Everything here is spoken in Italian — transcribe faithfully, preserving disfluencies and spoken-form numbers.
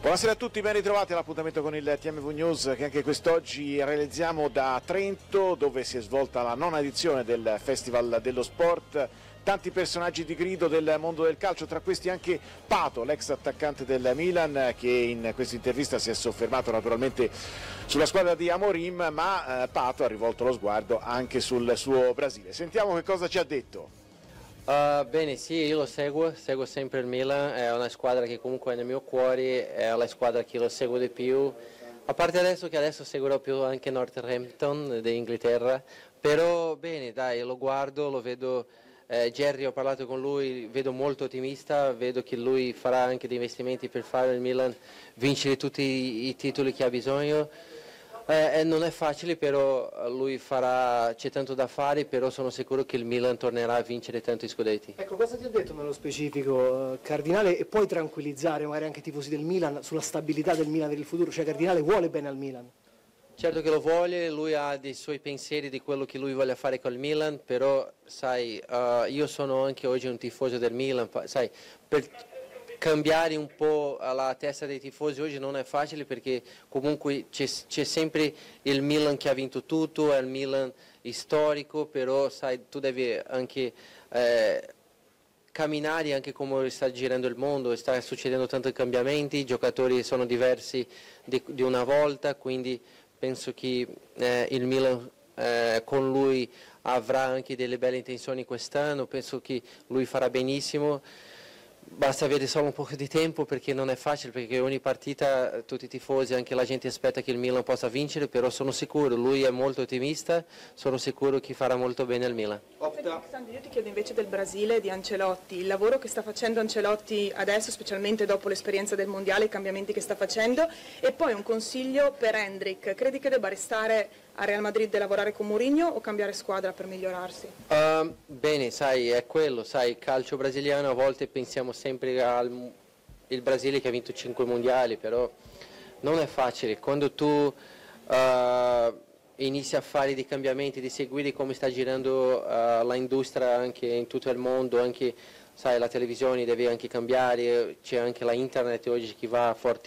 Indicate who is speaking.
Speaker 1: Buonasera a tutti, ben ritrovati all'appuntamento con il T M V News che anche quest'oggi realizziamo da Trento, dove si è svolta la nona edizione del Festival dello Sport. Tanti personaggi di grido del mondo del calcio, tra questi anche Pato, l'ex attaccante del Milan, che in questa intervista si è soffermato naturalmente sulla squadra di Amorim, ma eh, Pato ha rivolto lo sguardo anche sul suo Brasile. Sentiamo che cosa ci ha detto.
Speaker 2: Uh, bene, sì, io lo seguo, seguo sempre il Milan, è una squadra che comunque è nel mio cuore, è la squadra che lo seguo di più, a parte adesso che adesso seguirò più anche Northampton d'Inghilterra, però bene, dai, lo guardo, lo vedo, eh, Jerry, ho parlato con lui, vedo molto ottimista, vedo che lui farà anche dei investimenti per fare il Milan vincere tutti i, i titoli che ha bisogno. Eh, non è facile, però lui farà, c'è tanto da fare, però sono sicuro che il Milan tornerà a vincere tanti scudetti.
Speaker 3: Ecco, cosa ti ha detto nello specifico eh, Cardinale, e puoi tranquillizzare magari anche i tifosi del Milan sulla stabilità del Milan per il futuro, cioè Cardinale vuole bene al Milan?
Speaker 2: Certo che lo vuole, lui ha dei suoi pensieri di quello che lui vuole fare col Milan, però sai, uh, io sono anche oggi un tifoso del Milan, sai, per cambiare un po' la testa dei tifosi oggi non è facile, perché comunque c'è, c'è sempre il Milan che ha vinto tutto, è il Milan storico, però sai, tu devi anche eh, camminare anche come sta girando il mondo, sta succedendo tanti cambiamenti, i giocatori sono diversi di, di una volta, quindi penso che eh, il Milan eh, con lui avrà anche delle belle intenzioni quest'anno, penso che lui farà benissimo. Basta avere solo un po' di tempo, perché non è facile, perché ogni partita tutti i tifosi, anche la gente aspetta che il Milan possa vincere, però sono sicuro, lui è molto ottimista, sono sicuro che farà molto bene al Milan.
Speaker 4: Alessandro, io ti chiedo invece del Brasile, di Ancelotti, il lavoro che sta facendo Ancelotti adesso, specialmente dopo l'esperienza del Mondiale, i cambiamenti che sta facendo, e poi un consiglio per Hendrik, credi che debba restare a Real Madrid e lavorare con Mourinho o cambiare squadra per migliorarsi?
Speaker 2: Uh, bene, sai, è quello, sai, il calcio brasiliano a volte pensiamo sempre al il Brasile che ha vinto cinque mondiali, però non è facile. Quando tu uh, inizi a fare dei cambiamenti, di seguire come sta girando uh, l'industria anche in tutto il mondo, anche sai, la televisione deve anche cambiare, c'è anche la internet oggi che va fortissimo.